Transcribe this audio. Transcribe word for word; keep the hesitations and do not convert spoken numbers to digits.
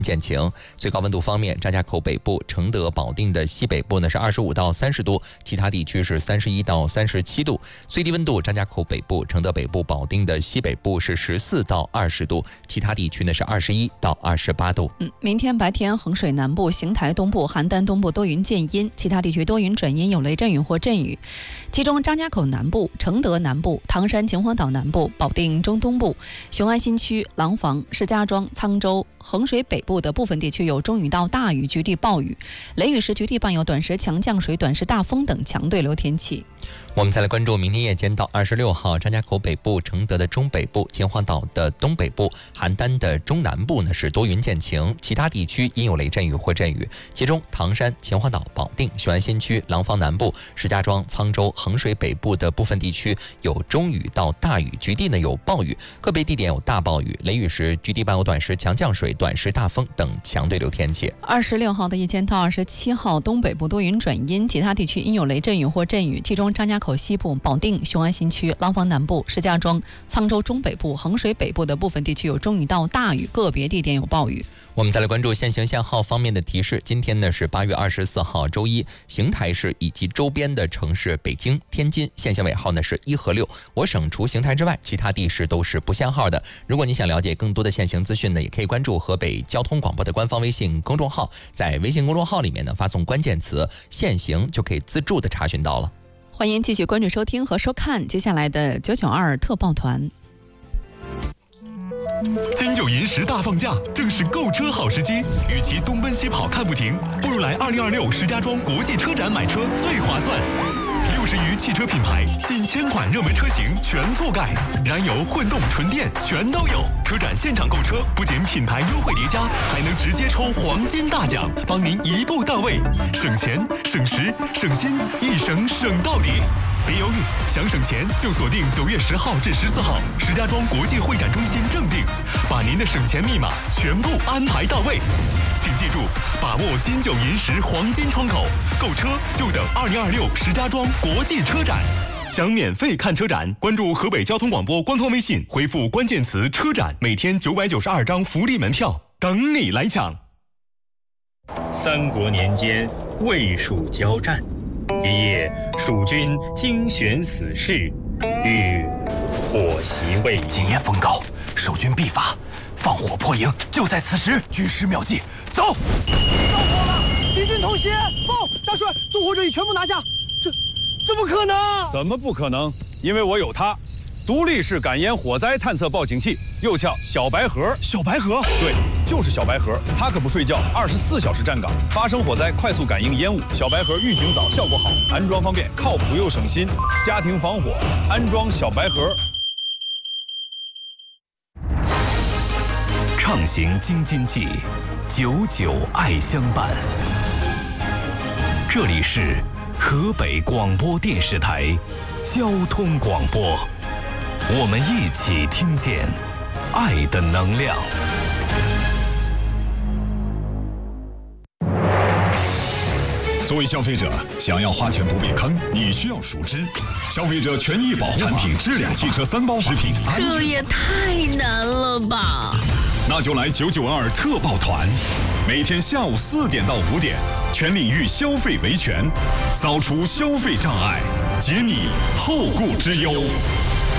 见晴，最高温度方面，张家口北部、承德、保定的西北部呢是二十五到三十度，其他地区是三十一到三十七度。最低温度，张家口北部、承德北部、保定的西北部是十四到二十度，其他地区呢是二十一到二十八度。 嗯，明天白天，衡水南部、邢台东部、邯郸东部多云见阴，其他地区多云转阴，有雷阵雨或阵雨。其中，张家口南部、承德南部、唐山秦皇岛南部、保定中东部、雄安新区、廊坊、石家庄、沧州、衡水北部的部分地区有中雨到大雨，局地暴雨，雷雨时局地伴有短时强降水、短时大风等强对流天气。 我们再来关注明天夜间到二十六号，张家口北部、承德的中北部、秦皇岛的东北部、邯郸的中南部呢是多云见晴，其他地区阴有雷阵雨或阵雨。其中，唐山、秦皇岛、保定、雄安新区、廊坊南部、石家庄、沧州、衡水北部的部分地区有中雨到大雨，局地呢有暴雨，个别地点有大暴雨，雷雨时局地伴有短时强降水、短时大风等强对流天气。 二十六号的夜间到二十七号，东北部多云转阴，其他地区阴有雷阵雨或阵雨，其中张家口西部、保定、雄安新区、廊坊南部、石家庄、沧州中北部、衡水北部的部分地区有中雨到大雨，个别地点有暴雨。 我们再来关注限行限号方面的提示。今天呢是八月二十四号周一，邢台市以及周边的城市北京、天津限行尾号呢是一和六。我省除邢台之外，其他地市都是不限号的。如果你想了解更多的限行资讯呢，也可以关注河北交通广播的官方微信公众号，在微信公众号里面呢发送关键词限行，就可以自助的查询到了。 欢迎继续关注收听和收看接下来的九九二特报团。 金九银十大放假，正是购车好时机。与其东奔西跑看不停，不如来二零二六石家庄国际车展买车最划算。六十余汽车品牌，近千款热门车型全覆盖，燃油、混动、纯电全都有。车展现场购车，不仅品牌优惠叠加，还能直接抽黄金大奖，帮您一步到位，省钱、省时、省心，一省省到底。别犹豫，想省钱就锁定九月十号至十四号石家庄国际会展中心正定，把您的省钱密码全部安排到位。请记住，把握金九银十黄金窗口，购车就等二零二六石家庄国际车展。想免费看车展，关注河北交通广播官方微信，回复关键词车展，每天九百九十二张福利门票等你来抢。 三国年间，魏蜀交战，一夜蜀军精选死士，欲火袭魏营。 今夜风高，守军必发，放火破营就在此时。军师妙计，走！ 着火了，敌军偷袭！报，大帅，纵火者已全部拿下。这怎么可能？ 怎么不可能？因为我有它，独立式感烟火灾探测报警器，又叫小白盒。 小白盒？ 对，就是小白盒，它可不睡觉，二十四小时站岗，发生火灾快速感应烟雾。小白盒预警早，效果好，安装方便，靠谱又省心。家庭防火，安装小白盒。 畅行京津冀，久久爱相伴。这里是河北广播电视台交通广播，我们一起听见爱的能量。 作为消费者，想要花钱不被坑，你需要熟知消费者权益保护产品质量汽车三包食品安全。 这也太难了吧！ 那就来九九二特报团，每天下午四点到五点，全领域消费维权，扫除消费障碍，解你后顾之忧。